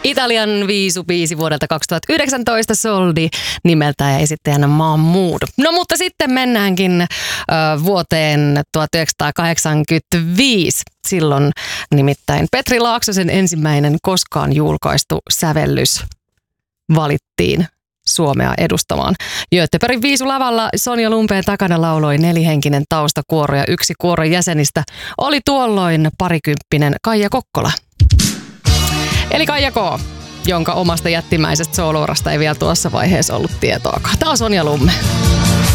Italian viisubiisi vuodelta 2019 Soldi nimeltään ja esittäjänä Mahmood. No mutta sitten mennäänkin vuoteen 1985. Silloin nimittäin Petri Laaksosen ensimmäinen koskaan julkaistu sävellys valittiin Suomea edustamaan. Göteborgin viisulavalla Sonja Lumpeen takana lauloi nelihenkinen taustakuoro ja yksi kuoron jäsenistä oli tuolloin parikymppinen Kaija Kokkola. Eli Kaija K., jonka omasta jättimäisestä soolourasta ei vielä tuossa vaiheessa ollut tietoakaan. Tämä on Sonja Lumme.